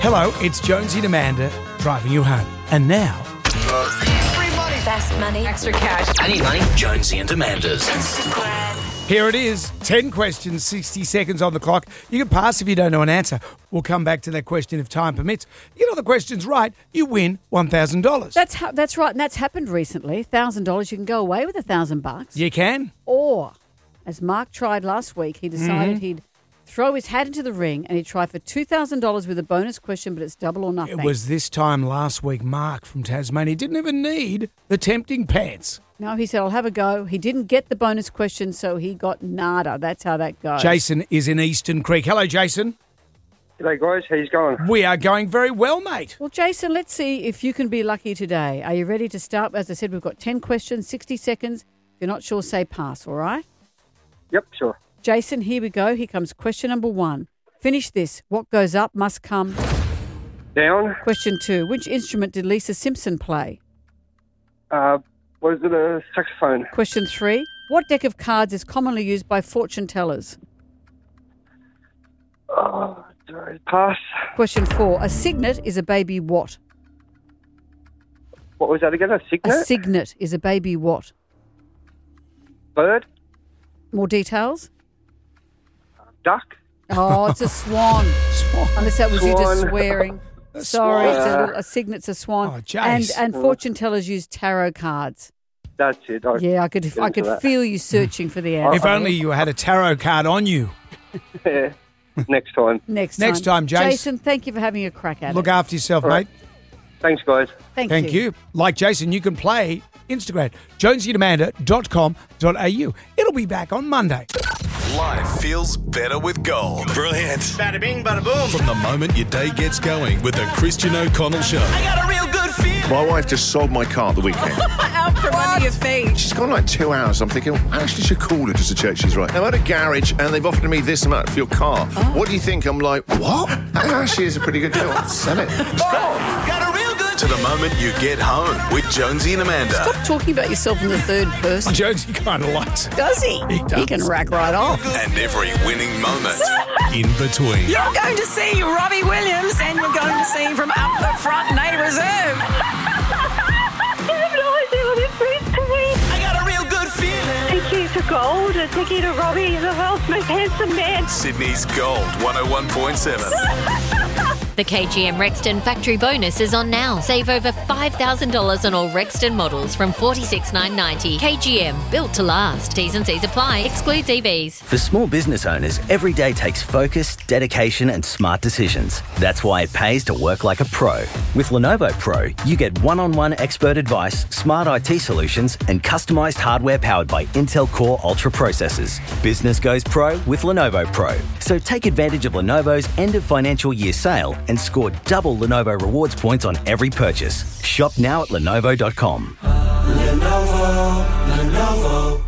Hello, it's Jonesy and Amanda driving you home. And now... Free money. Fast money. Extra cash. I need money. Jonesy and Amanda's. Here it is. 10 questions, 60 seconds on the clock. You can pass if you don't know an answer. We'll come back to that question if time permits. You get all the questions right, you win $1,000. That's right, and that's happened recently. $1,000, you can go away with $1,000. You can. Or, as Mark tried last week, he decided he'd throw his hat into the ring and he'd try for $2,000 with a bonus question, but it's double or nothing. It was this time last week, Mark from Tasmania didn't even need the tempting pants. No, he said, I'll have a go. He didn't get the bonus question, so he got nada. That's how that goes. Jason is in Eastern Creek. Hello, Jason. G'day, guys. How's it going? We are going very well, mate. Well, Jason, let's see if you can be lucky today. Are you ready to start? As I said, we've got 10 questions, 60 seconds. If you're not sure, say pass, all right? Yep, sure. Jason, here we go. Here comes question number 1. Finish this. What goes up must come Down. Question 2. Which instrument did Lisa Simpson play? What is it, a saxophone? Question 3. What deck of cards is commonly used by fortune tellers? Pass. Question 4. A signet is a baby what? What was that again, a signet? A signet is a baby what? Bird? More details? Duck? Oh, it's a swan. Unless that was you just swearing. Sorry, swan. a signet's a swan. Oh, Jace. And fortune tellers use tarot cards. That's it. Yeah, I could feel you searching for the answer. If only you had a tarot card on you. Yeah. Next time. Next time, Jason. Jason, thank you for having a crack at it. Look after yourself, mate. Thanks, guys. Thank you. Like Jason, you can play Instagram, jonesyandamanda.com.au. It'll be back on Monday. Life feels better with gold. Brilliant. Bada bing, bada boom. From the moment your day gets going with the Christian O'Connell Show. I got a real good feeling. My wife just sold my car at the weekend. Out from under your feet. She's gone like 2 hours. I'm thinking, I actually should call her just to check she's right. I'm at a garage and they've offered me this amount for your car. What do you think? I'm like, what? That actually is a pretty good deal. Let's sell it. Let's go. Got a real good To the moment you get home with Jonesy and Amanda. Stop talking about yourself in the third person. Jonesy kind of likes it. Does he? He does. He can rack right off. And every winning moment in between. You're going to see Robbie Williams and you're going to see him from up the front, Nay Reserve. I got a real good feeling. Thank you to Gold and thank you to Robbie, the world's most handsome man. Sydney's Gold 101.7. The KGM Rexton factory bonus is on now. Save over $5,000 on all Rexton models from $46,990. KGM, built to last. T's and C's apply. Excludes EVs. For small business owners, every day takes focus, dedication and smart decisions. That's why it pays to work like a pro. With Lenovo Pro, you get one-on-one expert advice, smart IT solutions and customised hardware powered by Intel Core Ultra processors. Business goes pro with Lenovo Pro. So take advantage of Lenovo's end of financial year sale and score double Lenovo rewards points on every purchase. Shop now at Lenovo.com. Lenovo.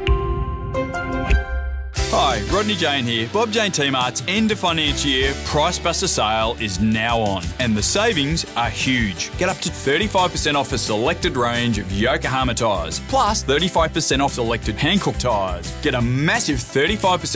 Hi, Rodney Jane here. Bob Jane T-Mart's end of financial year Price Buster sale is now on, and the savings are huge. Get up to 35% off a selected range of Yokohama tyres, plus 35% off selected Hankook tyres. Get a massive 35%